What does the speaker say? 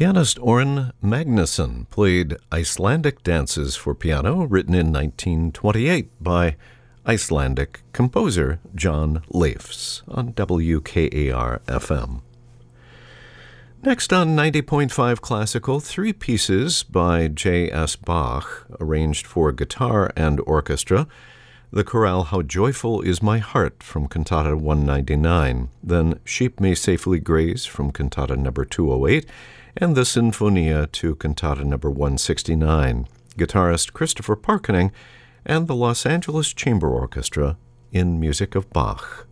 Pianist Orrin Magnusson played Icelandic dances for piano, written in 1928 by Icelandic composer John Leifs on WKAR-FM. Next on 90.5 Classical, three pieces by J.S. Bach, arranged for guitar and orchestra. The chorale How Joyful Is My Heart from Cantata 199, then Sheep May Safely Graze from Cantata number 208, and the Sinfonia to Cantata number 169, guitarist Christopher Parkening, and the Los Angeles Chamber Orchestra in music of Bach.